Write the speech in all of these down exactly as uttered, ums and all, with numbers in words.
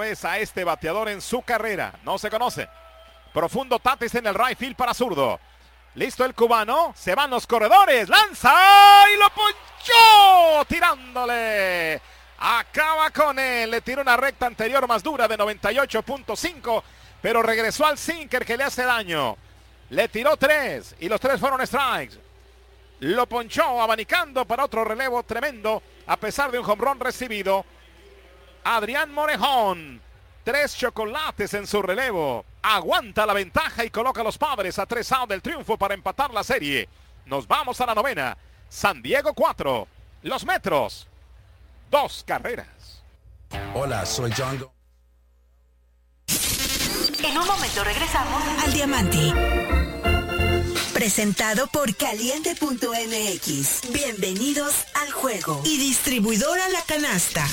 Es a este bateador en su carrera, no se conoce. Profundo Tatis en el right field para zurdo. Listo el cubano, se van los corredores, lanza y lo ponchó, tirándole. Acaba con él, le tiró una recta anterior más dura de noventa y ocho punto cinco, pero regresó al sinker que le hace daño. Le tiró tres y los tres fueron strikes. Lo ponchó abanicando para otro relevo tremendo a pesar de un home run recibido. Adrián Morejón, tres chocolates en su relevo. Aguanta la ventaja y coloca a los Padres a tres outs del triunfo para empatar la serie. Nos vamos a la novena. San Diego cuatro, los Metros dos carreras. Hola, soy John. En un momento regresamos al Diamante. Presentado por Caliente punto M X. Bienvenidos al juego. Y distribuidora La Canasta.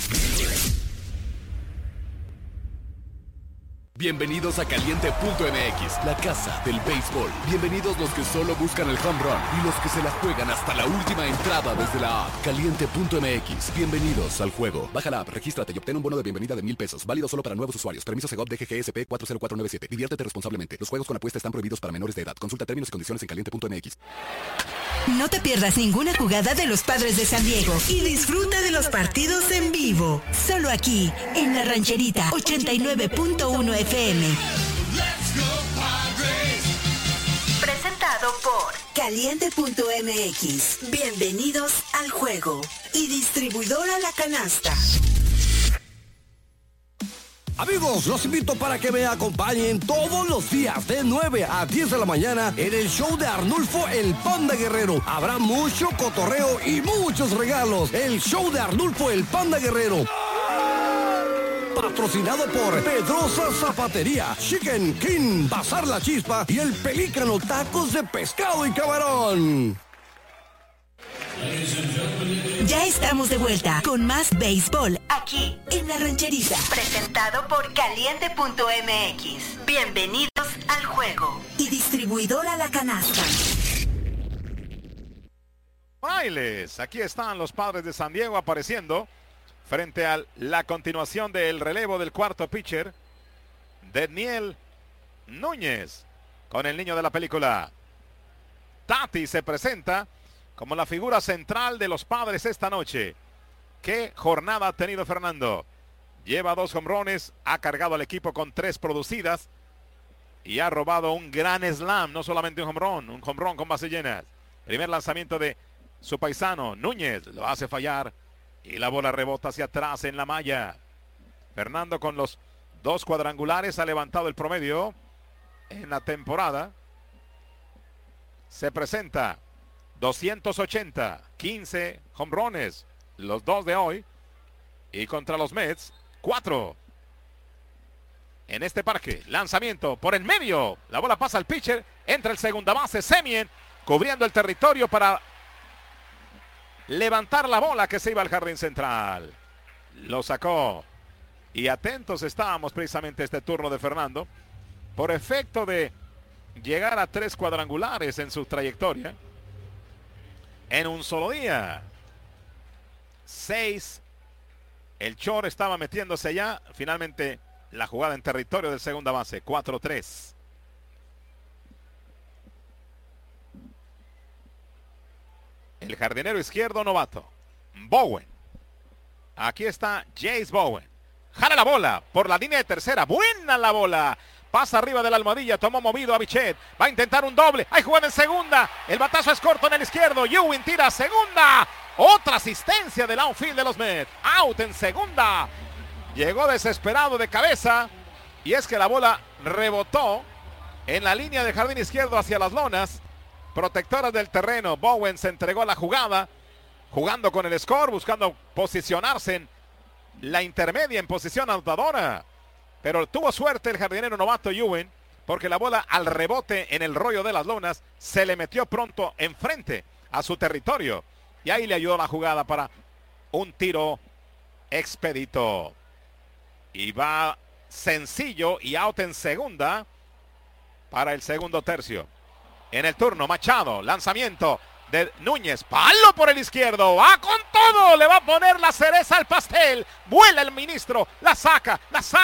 Bienvenidos a Caliente punto M X, la casa del béisbol. Bienvenidos los que solo buscan el home run y los que se la juegan hasta la última entrada desde la app. Caliente punto M X, bienvenidos al juego. Baja la app, regístrate y obtén un bono de bienvenida de mil pesos. Válido solo para nuevos usuarios. Permiso Segov D G G S P cuatro cero cuatro nueve siete. Diviértete responsablemente. Los juegos con apuesta están prohibidos para menores de edad. Consulta términos y condiciones en Caliente punto M X. No te pierdas ninguna jugada de los Padres de San Diego y disfruta de los partidos en vivo. Solo aquí, en La Rancherita ochenta y nueve punto uno F M. Presentado por Caliente punto M X. Bienvenidos al juego. Y distribuidora La Canasta. Amigos, los invito para que me acompañen todos los días de nueve a diez de la mañana en el show de Arnulfo el Panda Guerrero. Habrá mucho cotorreo y muchos regalos. El show de Arnulfo el Panda Guerrero. Patrocinado por Pedrosa Zapatería, Chicken King, Bazar La Chispa y el Pelícano Tacos de Pescado y Camarón. Ya estamos de vuelta con más béisbol aquí en La Rancherita. Presentado por Caliente punto M X. Bienvenidos al juego. Y distribuidora La Canasta. Bailes, aquí están los Padres de San Diego apareciendo frente a la continuación del relevo del cuarto pitcher, Daniel Núñez, con el niño de la película. Tatis se presenta como la figura central de los Padres esta noche. ¿Qué jornada ha tenido Fernando? Lleva dos jonrones, ha cargado al equipo con tres producidas y ha robado un gran slam, no solamente un jonrón, un jonrón con base llenas. Primer lanzamiento de su paisano, Núñez, lo hace fallar y la bola rebota hacia atrás en la malla. Fernando con los dos cuadrangulares ha levantado el promedio en la temporada. Se presenta doscientos ochenta, quince jonrones, los dos de hoy. Y contra los Mets, cuatro. En este parque, lanzamiento por el medio. La bola pasa al pitcher, entra el segunda base, Semien, cubriendo el territorio para levantar la bola que se iba al jardín central. Lo sacó. Y atentos estábamos precisamente a este turno de Fernando. Por efecto de llegar a tres cuadrangulares en su trayectoria. En un solo día. Seis. El Chor estaba metiéndose ya. Finalmente la jugada en territorio del segunda base. cuatro tres. El jardinero izquierdo novato, Bowen. Aquí está Jace Bowen. Jala la bola por la línea de tercera. Buena la bola. Pasa arriba de la almohadilla. Tomó movido a Bichette. Va a intentar un doble. Hay jugada en segunda. El batazo es corto en el izquierdo. Ewing tira a segunda. Otra asistencia del outfield de los Mets. Out en segunda. Llegó desesperado de cabeza. Y es que la bola rebotó en la línea de jardín izquierdo hacia las lonas protectoras del terreno. Bowen se entregó a la jugada, jugando con el score, buscando posicionarse en la intermedia, en posición anotadora. Pero tuvo suerte el jardinero novato Ewing, porque la bola al rebote en el rollo de las lonas se le metió pronto enfrente a su territorio. Y ahí le ayudó la jugada para un tiro expedito. Y va sencillo y out en segunda para el segundo tercio. En el turno, Machado, lanzamiento de Núñez, palo por el izquierdo, va con todo, le va a poner la cereza al pastel, vuela el ministro, la saca, la saca.